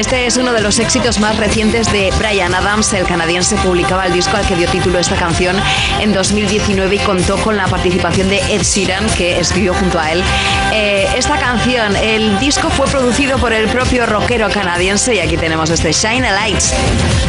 Este es uno de los éxitos más recientes de Bryan Adams. El canadiense publicaba el disco al que dio título esta canción en 2019 y contó con la participación de Ed Sheeran, que escribió junto a él esta canción. El disco fue producido por el propio rockero canadiense y aquí tenemos este Shine a Light.